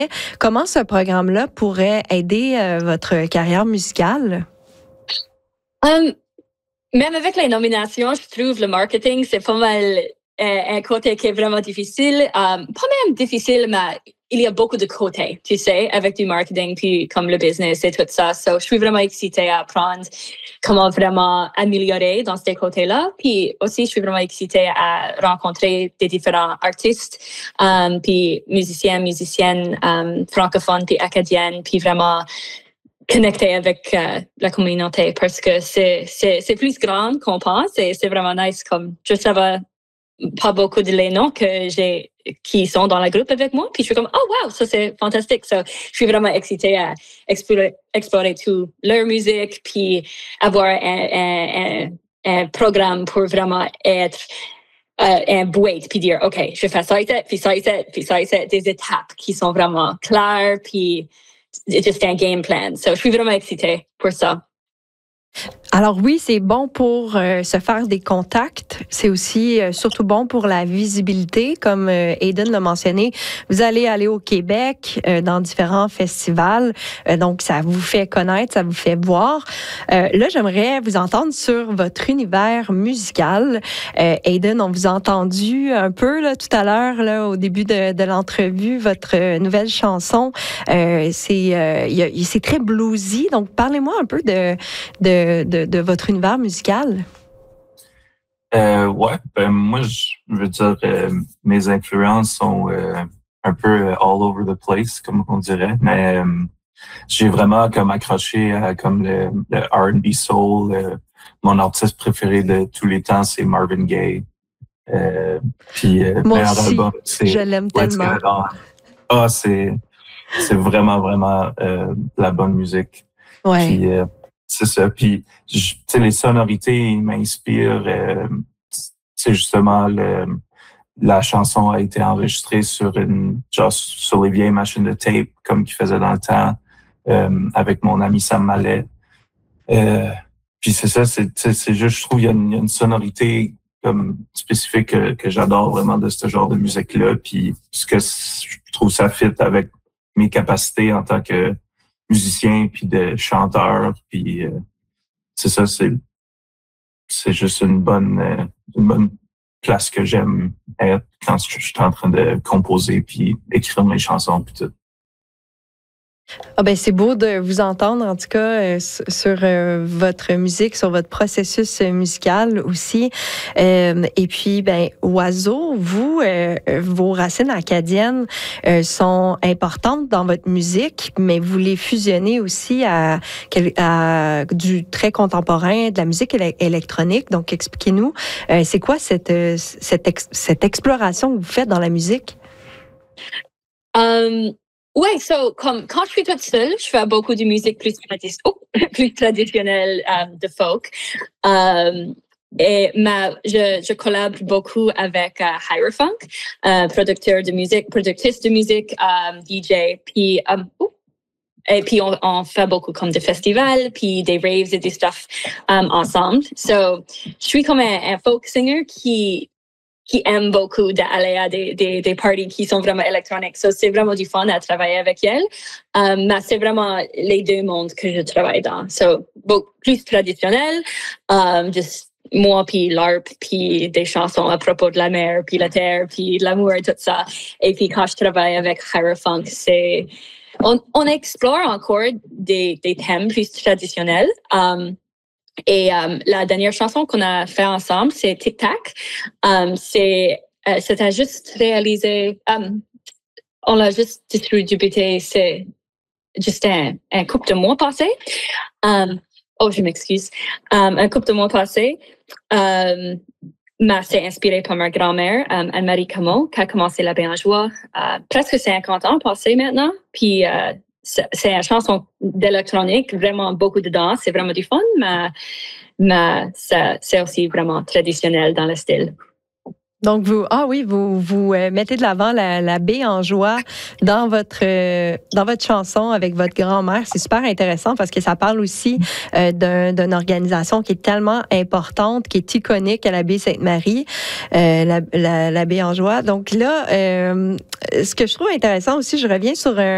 Comment ce programme-là pourrait aider votre carrière musicale? Um, Même avec les nominations, je trouve le marketing, c'est pas mal un côté qui est vraiment difficile. Pas même difficile, mais il y a beaucoup de côtés, tu sais, avec du marketing, puis comme le business et tout ça. So, je suis vraiment excitée à apprendre comment vraiment améliorer dans ces côtés-là. Puis aussi, je suis vraiment excitée à rencontrer des différents artistes, puis musiciennes francophones, puis acadiennes, puis vraiment connecter avec la communauté parce que c'est plus grand qu'on pense et c'est vraiment nice comme je savais pas beaucoup de les noms que j'ai qui sont dans la groupe avec moi puis je suis comme oh wow ça c'est fantastique so, je suis vraiment excitée à explorer tout leur musique puis avoir un programme pour vraiment être un boîte puis dire ok je fais ça ici puis ça ici puis ça ici des étapes qui sont vraiment claires puis c'est juste un game plan. So, je suis vraiment excitée pour ça. Alors oui, c'est bon pour se faire des contacts. C'est aussi surtout bon pour la visibilité, comme Aiden l'a mentionné. Vous allez aller au Québec dans différents festivals, donc ça vous fait connaître, ça vous fait voir. Là, j'aimerais vous entendre sur votre univers musical. Aiden, on vous a entendu un peu là, tout à l'heure, là, au début de l'entrevue, votre nouvelle chanson. C'est très bluesy, donc parlez-moi un peu de votre univers musical? Ouais, moi, je veux dire, mes influences sont un peu all over the place, comme on dirait, mais j'ai vraiment comme accroché à comme le R&B soul. Mon artiste préféré de tous les temps, c'est Marvin Gaye. Puis moi aussi, album, je l'aime tellement. C'est vraiment de la bonne musique. Ouais. Puis, c'est ça. Puis, tu sais, les sonorités m'inspirent. C'est justement la chanson a été enregistrée sur sur les vieilles machines de tape, comme qu'ils faisaient dans le temps, avec mon ami Sam Mallet. Puis c'est ça, c'est juste, je trouve, il y a une sonorité comme spécifique que j'adore vraiment de ce genre de musique-là. Puis, parce que je trouve ça fit avec mes capacités en tant que musicien puis de chanteur puis c'est ça c'est juste une bonne place que j'aime être quand je suis en train de composer puis écrire mes chansons puis tout. Ah ben c'est beau de vous entendre en tout cas sur votre musique, sur votre processus musical aussi. Et puis ben Oiseau, vous vos racines acadiennes sont importantes dans votre musique, mais vous les fusionnez aussi à du très contemporain, de la musique électronique. Donc expliquez-nous, c'est quoi cette exploration que vous faites dans la musique? Ouais, comme quand je suis toute seule, je fais beaucoup de musique plus traditionnelle de folk. Et je collabore beaucoup avec Hierophunk, productrice de musique, DJ, puis et puis on fait beaucoup comme des festivals, puis des raves et des stuff ensemble. So, je suis comme un folk singer qui aime beaucoup d'aller à des parties qui sont vraiment électroniques. So, c'est vraiment du fun à travailler avec elle. Mais c'est vraiment les deux mondes que je travaille dans. So, beaucoup plus traditionnel, juste moi puis l'harpe, puis des chansons à propos de la mer, puis la terre, puis de l'amour et tout ça. Et puis quand je travaille avec Hierophunk, on explore encore des thèmes plus traditionnels. Et la dernière chanson qu'on a fait ensemble, c'est Tic Tac. C'était juste réalisé, on l'a juste distribué, c'est juste un couple de mois passé. Je m'excuse. Un couple de mois passé, c'est inspiré par ma grand-mère, Anne-Marie Camot, qui a commencé la Béangeois presque 50 ans passé maintenant. Puis c'est une chanson d'électronique, vraiment beaucoup dedans, c'est vraiment du fun, mais c'est aussi vraiment traditionnel dans le style. Donc, vous mettez de l'avant la Béangeois dans votre chanson avec votre grand-mère. C'est super intéressant parce que ça parle aussi d'une organisation qui est tellement importante, qui est iconique à la baie Sainte-Marie, la Béangeois. Donc là, ce que je trouve intéressant aussi, je reviens sur